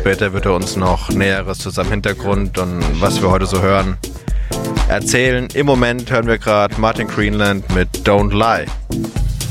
später wird er uns noch Näheres zu seinem Hintergrund und was wir heute so hören erzählen. Im Moment hören wir gerade Martin Greenland mit Don't Lie.